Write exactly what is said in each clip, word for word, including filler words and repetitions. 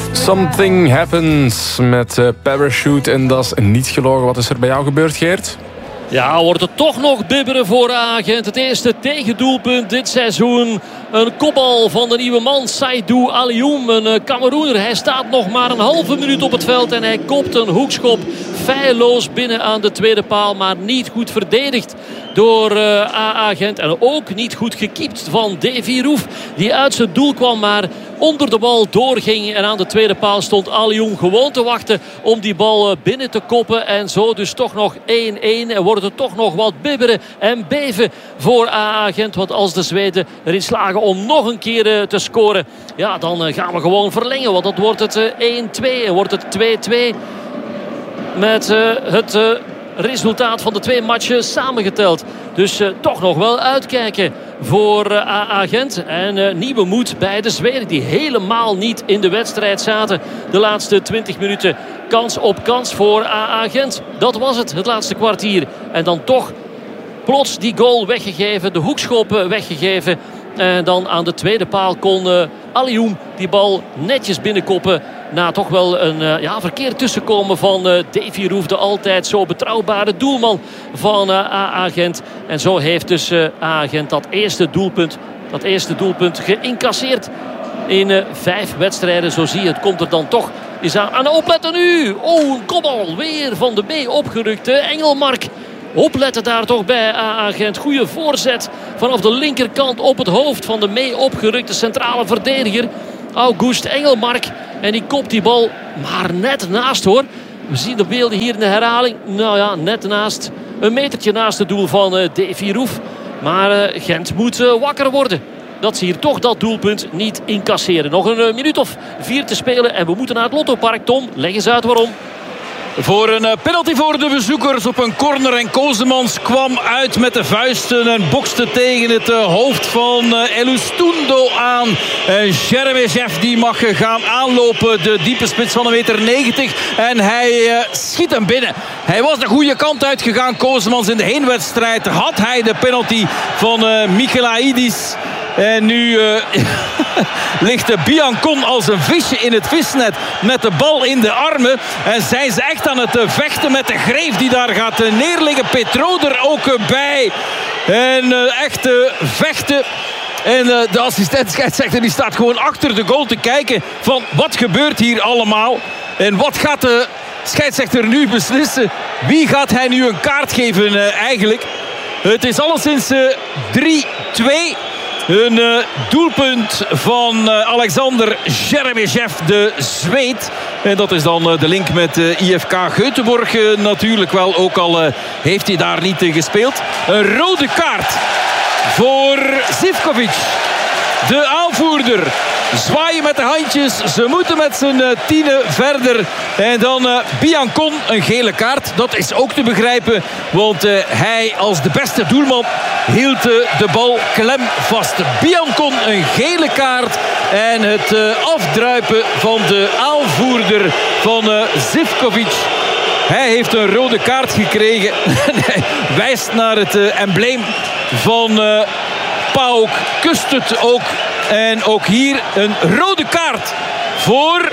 Something Happens met uh, Parachute. En dat is niet gelogen. Wat is er bij jou gebeurd, Geert? Ja, wordt het toch nog bibberen voor A-agent. Het eerste tegendoelpunt dit seizoen. Een kopbal van de nieuwe man Saidou Alioum. Een Cameroener. Hij staat nog maar een halve minuut op het veld. En hij kopt een hoekschop feilloos binnen aan de tweede paal. Maar niet goed verdedigd door uh, A-agent. En ook niet goed gekiept van Davy Roef. Die uit zijn doel kwam, maar onder de bal doorging. En aan de tweede paal stond Alioum gewoon te wachten om die bal binnen te koppen. En zo dus toch nog één-één. En wordt het toch nog wat bibberen en beven voor A-agent. Want als de Zweden erin slagen om nog een keer te scoren, ja, dan gaan we gewoon verlengen. Want dan wordt het één-twee en wordt het twee-twee. Met uh, het uh, resultaat van de twee matchen samengeteld. Dus uh, toch nog wel uitkijken voor uh, A-agent. En uh, nieuwe moed bij de Zweden, die helemaal niet in de wedstrijd zaten de laatste twintig minuten. Kans op kans voor A-agent. Dat was het, het laatste kwartier. En dan toch plots die goal weggegeven, de hoekschop weggegeven. En dan aan de tweede paal kon uh, Alioum die bal netjes binnenkoppen. Na toch wel een uh, ja, verkeerd tussenkomen van uh, Davy Roef. De altijd zo betrouwbare doelman van uh, A-agent. En zo heeft dus uh, A-agent dat eerste doelpunt, dat eerste doelpunt geïncasseerd. In uh, vijf wedstrijden, zo zie je. Het komt er dan toch eens aan. Aan opletten nu. Oh, een kopbal weer van de mee opgerukte Engelmark. Opletten daar toch bij A-agent. Goede voorzet vanaf de linkerkant op het hoofd van de mee opgerukte centrale verdediger August Engelmark. En die kopt die bal maar net naast, hoor. We zien de beelden hier in de herhaling. Nou ja, net naast. Een metertje naast het doel van uh, Davy Roef. Maar uh, Gent moet uh, wakker worden. Dat ze hier toch dat doelpunt niet incasseren. Nog een uh, minuut of vier te spelen. En we moeten naar het Lottopark. Tom, leg eens uit waarom. Voor een penalty voor de bezoekers op een corner. En Kozemans kwam uit met de vuisten en bokste tegen het hoofd van Elustundo aan. Jeremejeff die mag gaan aanlopen. De diepe spits van een meter negentig. En hij schiet hem binnen. Hij was de goede kant uitgegaan. Kozemans in de heenwedstrijd had hij de penalty van Michelaidis. En nu uh, ligt Biancon als een visje in het visnet met de bal in de armen. En zijn ze echt aan het vechten met de greef die daar gaat neerliggen. Petro er ook bij. En uh, echt uh, vechten. En uh, de assistent-scheidsrechter die staat gewoon achter de goal te kijken van wat gebeurt hier allemaal. En wat gaat de scheidsrechter nu beslissen? Wie gaat hij nu een kaart geven uh, eigenlijk? Het is alleszins uh, drie twee. Een uh, doelpunt van uh, Alexander Jeremejeff, de Zweed. En dat is dan uh, de link met uh, I F K Göteborg uh, natuurlijk wel. Ook al uh, heeft hij daar niet uh, gespeeld. Een rode kaart voor Zivkovic, de aanvoerder. Zwaaien met de handjes. Ze moeten met z'n uh, tienen verder. En dan uh, Biancon, een gele kaart. Dat is ook te begrijpen. Want uh, hij als de beste doelman hield uh, de bal klem vast. Biancon, een gele kaart. En het uh, afdruipen van de aanvoerder van uh, Zivkovic. Hij heeft een rode kaart gekregen. Hij wijst naar het uh, embleem van uh, PAOK. Kust het ook. En ook hier een rode kaart voor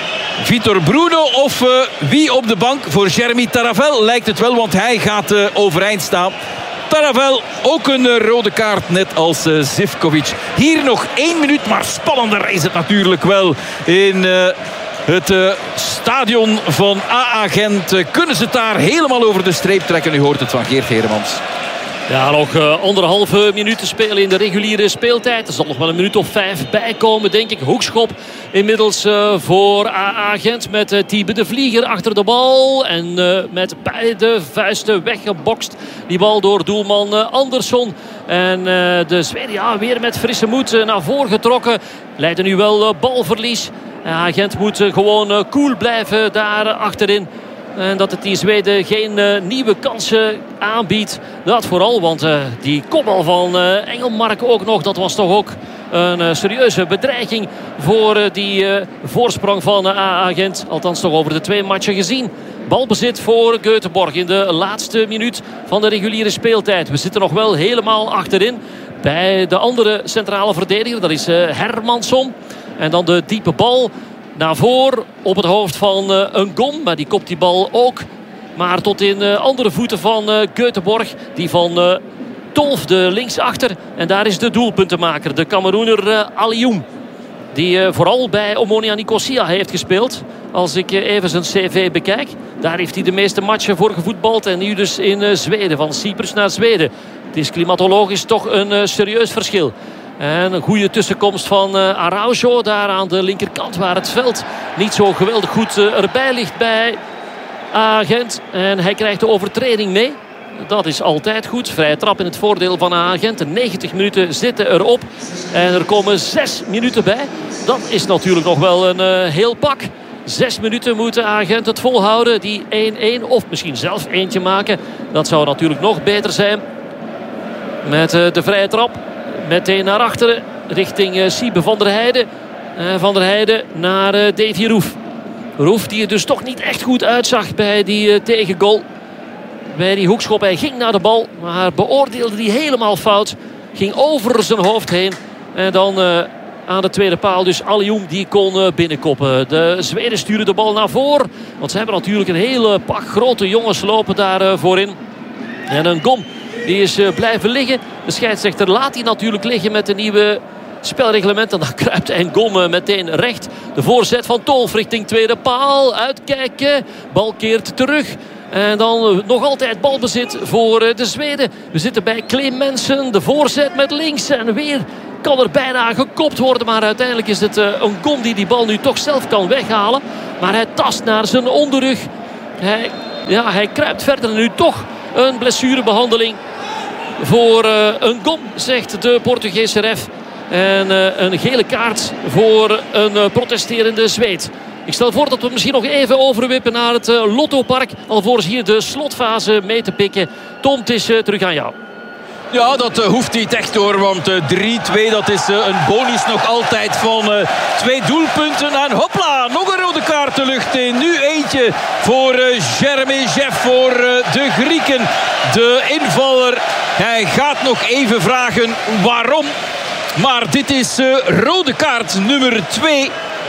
Vitor Bruno of uh, wie op de bank. Voor Jeremy Taravel lijkt het wel, want hij gaat uh, overeind staan. Taravel, ook een uh, rode kaart, net als uh, Zivkovic. Hier nog één minuut, maar spannender is het natuurlijk wel in Uh, Het uh, stadion van A-agent. Uh, kunnen ze het daar helemaal over de streep trekken? U hoort het van Geert Heremans. Ja, nog uh, anderhalve minuut te spelen in de reguliere speeltijd. Er zal nog wel een minuut of vijf bijkomen, denk ik. Hoekschop inmiddels uh, voor A-agent met uh, Thiebe de Vlieger achter de bal. En uh, met beide vuisten weggebokst. Die bal door doelman uh, Andersson. En uh, de Zweden ja, weer met frisse moed uh, naar voren getrokken. Leiden nu wel uh, balverlies. A-agent moet uh, gewoon uh, cool blijven daar uh, achterin. En dat het die Zweden geen uh, nieuwe kansen aanbiedt. Dat vooral, want uh, die kopbal van uh, Engelmark ook nog. Dat was toch ook een uh, serieuze bedreiging voor uh, die uh, voorsprong van uh, A-agent. Althans toch over de twee matchen gezien. Balbezit voor Göteborg in de laatste minuut van de reguliere speeltijd. We zitten nog wel helemaal achterin bij de andere centrale verdediger. Dat is uh, Hermansson. En dan de diepe bal naar voren op het hoofd van uh, een Gom. Maar die kopt die bal ook maar tot in uh, andere voeten van uh, Göteborg. Die van uh, Tolf, de linksachter. En daar is de doelpuntenmaker, de Cameroener uh, Alioum. Die uh, vooral bij Omonia Nicosia heeft gespeeld. Als ik uh, even zijn cv bekijk. Daar heeft hij de meeste matchen voor gevoetbald. En nu dus in uh, Zweden, van Cyprus naar Zweden. Het is klimatologisch toch een uh, serieus verschil. En een goede tussenkomst van uh, Araujo. Daar aan de linkerkant waar het veld niet zo geweldig goed uh, erbij ligt bij Agent. En hij krijgt de overtreding mee. Dat is altijd goed. Vrije trap in het voordeel van Agent. De negentig minuten zitten erop. En er komen zes minuten bij. Dat is natuurlijk nog wel een uh, heel pak. Zes minuten moet de Agent het volhouden. Die één-één of misschien zelfs eentje maken. Dat zou natuurlijk nog beter zijn. Met uh, de vrije trap. Meteen naar achteren. Richting uh, Siebe van der Heijden. Uh, van der Heijden naar uh, Davy Roef. Roef die er dus toch niet echt goed uitzag bij die uh, tegengoal. Bij die hoekschop. Hij ging naar de bal. Maar beoordeelde die helemaal fout. Ging over zijn hoofd heen. En dan uh, aan de tweede paal dus Alioum die kon uh, binnenkoppen. De Zweden sturen de bal naar voren. Want ze hebben natuurlijk een hele pak grote jongens lopen daar uh, voorin. En een Gom die is uh, blijven liggen. De scheidsrechter laat hij natuurlijk liggen met de nieuwe spelreglement. En dan kruipt Ngom meteen recht. De voorzet van Tolf richting tweede paal. Uitkijken. Bal keert terug. En dan nog altijd balbezit voor de Zweden. We zitten bij Clemensen. De voorzet met links. En weer kan er bijna gekopt worden. Maar uiteindelijk is het een Ngom die die bal nu toch zelf kan weghalen. Maar hij tast naar zijn onderrug. Hij, ja, hij kruipt verder. En nu toch een blessurebehandeling voor uh, een Ngom, zegt de Portugese ref. En uh, een gele kaart voor een uh, protesterende Zweed. Ik stel voor dat we misschien nog even overwippen naar het uh, Lottopark. Alvorens hier de slotfase mee te pikken. Tom, het is uh, terug aan jou. Ja, dat uh, hoeft niet echt hoor. Want uh, drie twee, dat is uh, een bonus nog altijd van uh, twee doelpunten. En hopla, nog een rode kaart de lucht in. Nu eentje voor uh, Jeremejeff, voor uh, de Grieken. De invaller, hij gaat nog even vragen waarom. Maar dit is uh, rode kaart nummer twee.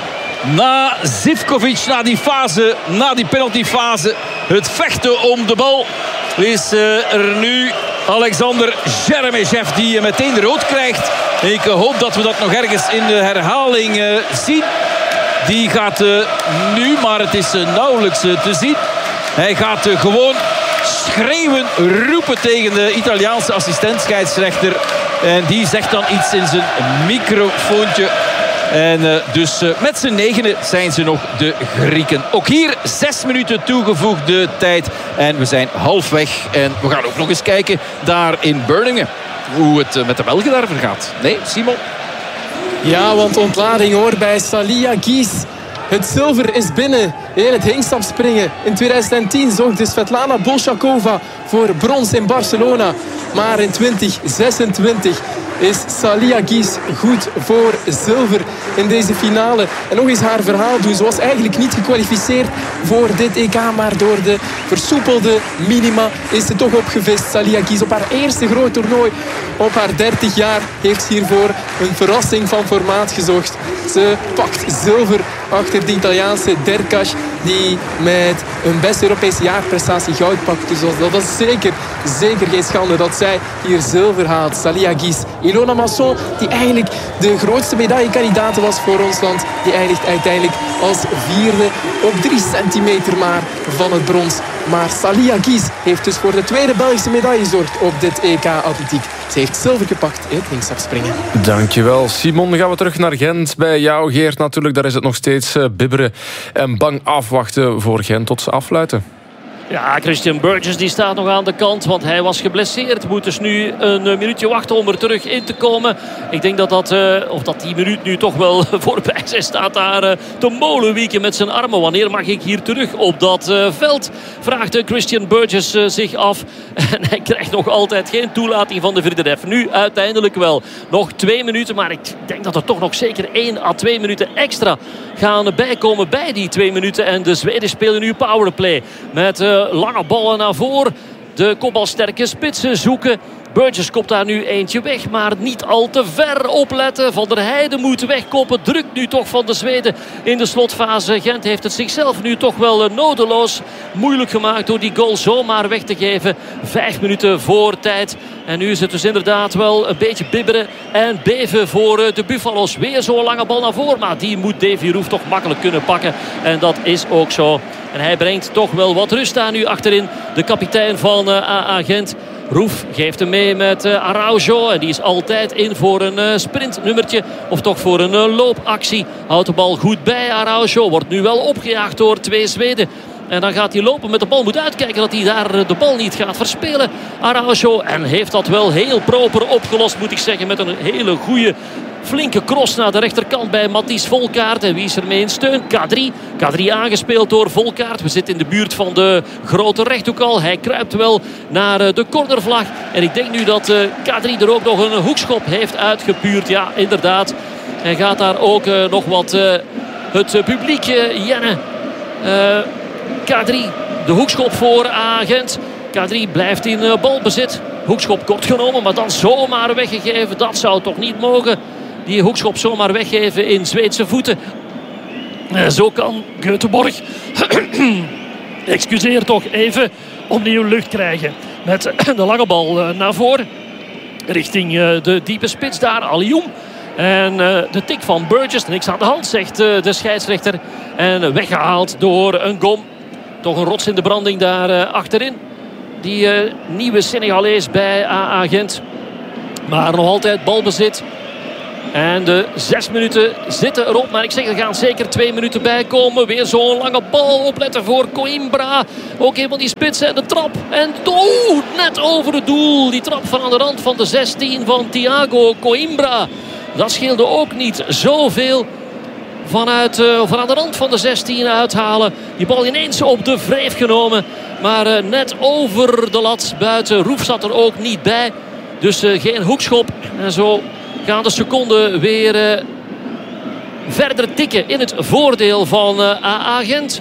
Na Zivkovic, na die fase, na die penaltyfase. Het vechten om de bal is uh, er nu Alexander Jeremejeff die meteen rood krijgt. Ik hoop dat we dat nog ergens in de herhaling uh, zien. Die gaat uh, nu, maar het is uh, nauwelijks uh, te zien. Hij gaat uh, gewoon schreeuwen, roepen tegen de Italiaanse assistent-scheidsrechter. En die zegt dan iets in zijn microfoontje. En uh, dus uh, met z'n negenen zijn ze nog de Grieken. Ook hier zes minuten toegevoegde tijd. En we zijn halfweg. En we gaan ook nog eens kijken daar in Birmingham hoe het uh, met de Belgen daar vergaat. Nee, Simon? Ja, want ontlading hoor bij Salia Gies. Het zilver is binnen in het heenstapspringen. In tweeduizend tien zorgde Svetlana Bolshakova voor brons in Barcelona. Maar in twintig zesentwintig is Salia Gies goed voor zilver in deze finale. En nog eens haar verhaal doen. Ze was eigenlijk niet gekwalificeerd voor dit E K. Maar door de versoepelde minima is ze toch opgevist. Salia Gies op haar eerste groot toernooi op haar dertig jaar heeft hiervoor een verrassing van formaat gezocht. Ze pakt zilver achter de Italiaanse Derkash, die met een beste Europese jaarprestatie goud pakt. Dus dat is zeker, zeker geen schande dat zij hier zilver haalt. Salia Gies. Ilona Masson, die eigenlijk de grootste medaillekandidaat was voor ons land, die eindigt uiteindelijk als vierde op drie centimeter maar van het brons. Maar Salia Gies heeft dus voor de tweede Belgische medaille gezorgd op dit E K atletiek. Ze heeft zilver gepakt in het linksafspringen. Dankjewel, Simon. Dan gaan we terug naar Gent. Bij jou, Geert, natuurlijk. Daar is het nog steeds uh, bibberen en bang afwachten voor Gent tot ze afluiten. Ja, Christian Burgess die staat nog aan de kant, want hij was geblesseerd. Moet dus nu een minuutje wachten om er terug in te komen. Ik denk dat, dat, uh, of dat die minuut nu toch wel voorbij is. Hij staat daar uh, te molenwieken met zijn armen. Wanneer mag ik hier terug op dat uh, veld? Vraagt uh, Christian Burgess uh, zich af. En hij krijgt nog altijd geen toelating van de Vrienden F. Nu uiteindelijk wel. Nog twee minuten, maar ik denk dat er toch nog zeker één à twee minuten extra gaan bijkomen bij die twee minuten. En de Zweden spelen nu powerplay met uh, lange ballen naar voren. De kopbalsterke spitsen zoeken Burgess kopt daar nu eentje weg, maar niet al te ver. Opletten, Van der Heijden moet wegkoppen. Drukt nu toch van de Zweden in de slotfase. Gent heeft het zichzelf nu toch wel nodeloos moeilijk gemaakt door die goal zomaar weg te geven. Vijf minuten voor tijd. En nu is het dus inderdaad wel een beetje bibberen en beven voor de Buffalo's. Weer zo'n lange bal naar voren, maar die moet Davy Roef toch makkelijk kunnen pakken. En dat is ook zo. En hij brengt toch wel wat rust aan nu achterin. De kapitein van uh, A A Gent. Roef geeft hem mee met uh, Araujo. En die is altijd in voor een uh, sprintnummertje. Of toch voor een uh, loopactie. Houdt de bal goed bij Araujo. Wordt nu wel opgejaagd door twee Zweden. En dan gaat hij lopen met de bal. Moet uitkijken dat hij daar de bal niet gaat verspelen. Araujo. En heeft dat wel heel proper opgelost, moet ik zeggen. Met een hele goede flinke cross naar de rechterkant bij Matthijs Volkaert. En wie is er mee in steun? K drie. K drie aangespeeld door Volkaert. We zitten in de buurt van de grote rechthoek al. Hij kruipt wel naar de cornervlag. En ik denk nu dat K drie er ook nog een hoekschop heeft uitgepuurd. Ja, inderdaad. Hij gaat daar ook nog wat uh, het publiek uh, jennen. Uh, K drie, de hoekschop voor Gent. K drie blijft in uh, balbezit. Hoekschop kort genomen, maar dan zomaar weggegeven. Dat zou toch niet mogen. Die hoekschop zomaar weggeven in Zweedse voeten. Uh, zo kan Göteborg excuseer toch even opnieuw lucht krijgen. Met de lange bal uh, naar voren. Richting uh, de diepe spits daar, Alioum. En uh, de tik van Burgess, niks aan de hand, zegt uh, de scheidsrechter. En weggehaald door een gom. Toch een rots in de branding daar uh, achterin. Die uh, nieuwe Senegalees bij A A Gent. Maar nog altijd balbezit. En de zes minuten zitten erop. Maar ik zeg, er gaan zeker twee minuten bij komen. Weer zo'n lange bal. Opletten voor Coimbra. Ook een van die spitsen. En de trap. En oh, net over het doel. Die trap van aan de rand van de zestien van Thiago Coimbra. Dat scheelde ook niet zoveel. Vanuit, uh, van aan de rand van de zestien uithalen. Die bal ineens op de wreef genomen. Maar uh, net over de lat buiten. Roef zat er ook niet bij. Dus uh, geen hoekschop. En zo gaan de seconden weer uh, verder tikken in het voordeel van uh, A A Gent.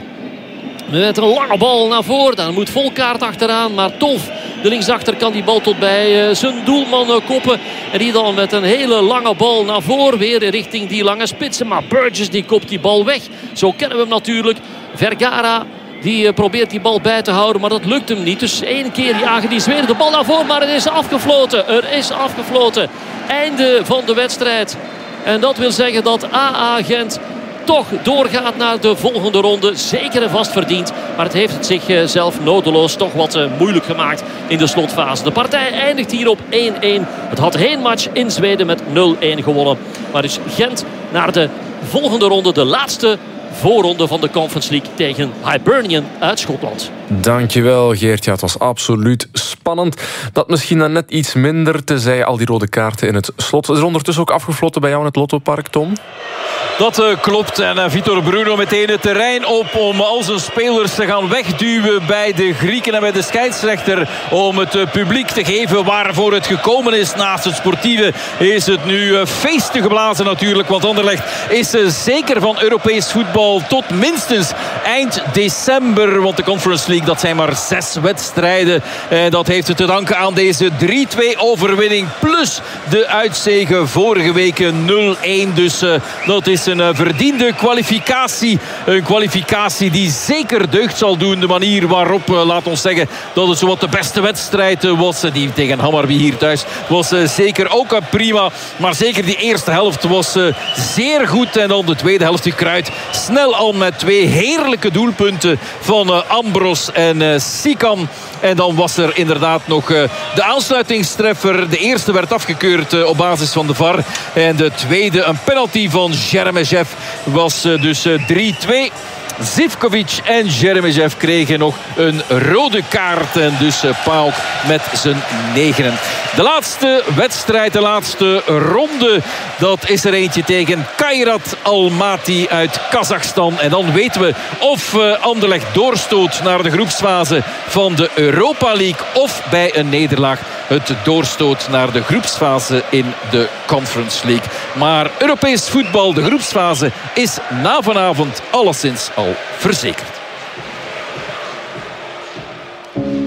Met een lange bal naar voren. Dan moet Volkaert achteraan. Maar Tolf, de linksachter, kan die bal tot bij uh, zijn doelman uh, koppen. En die dan met een hele lange bal naar voren. Weer richting die lange spitsen. Maar Burgess die kopt die bal weg. Zo kennen we hem natuurlijk. Vergara die uh, probeert die bal bij te houden. Maar dat lukt hem niet. Dus één keer jagen die Zweden de bal naar voren. Maar het is afgefloten. Er is afgefloten. Einde van de wedstrijd. En dat wil zeggen dat A A Gent toch doorgaat naar de volgende ronde. Zeker en vast verdiend. Maar het heeft het zichzelf nodeloos toch wat uh, moeilijk gemaakt in de slotfase. De partij eindigt hier op één-één. Het had geen match in Zweden met nul-één gewonnen. Maar dus Gent naar de volgende ronde. De laatste voorronde van de Conference League tegen Hibernian uit Schotland. Dankjewel Geert. Ja, het was absoluut spannend. Dat misschien dan net iets minder, tenzij al die rode kaarten in het slot. Is er ondertussen ook afgefloten bij jou in het Lottopark, Tom? Dat uh, klopt. En uh, Vitor Bruno meteen het terrein op om al zijn spelers te gaan wegduwen bij de Grieken en bij de scheidsrechter. Om het uh, publiek te geven waarvoor het gekomen is. Naast het sportieve is het nu uh, feesten geblazen natuurlijk. Want Anderlecht is uh, zeker van Europees voetbal tot minstens eind december. Want de Conference League, dat zijn maar zes wedstrijden. En dat heeft het te danken aan deze drie-twee overwinning. Plus de uitzege vorige week nul-één. Dus uh, dat is een uh, verdiende kwalificatie. Een kwalificatie die zeker deugd zal doen. De manier waarop, uh, laat ons zeggen, dat het zowat de beste wedstrijd uh, was. Uh, die tegen Hammarby hier thuis was uh, zeker ook uh, prima. Maar zeker die eerste helft was uh, zeer goed. En dan de tweede helft gekruid. Snel al met twee heerlijke doelpunten van uh, Ambros en uh, Sikan. En dan was er inderdaad nog uh, de aansluitingstreffer. De eerste werd afgekeurd uh, op basis van de V A R. En de tweede, een penalty van Jeremejev, was uh, dus uh, drie-twee. Zivkovic en Jeremejev kregen nog een rode kaart. En dus uh, Pauk met zijn negenen. De laatste wedstrijd, de laatste ronde. Dat is er eentje tegen Kairat Almaty uit Kazachstan. En dan weten we of uh, Anderlecht doorstoot naar de groepsfase van de Europa League. Of bij een nederlaag het doorstoot naar de groepsfase in de Conference League. Maar Europees voetbal, de groepsfase, is na vanavond alleszins al verzekerd.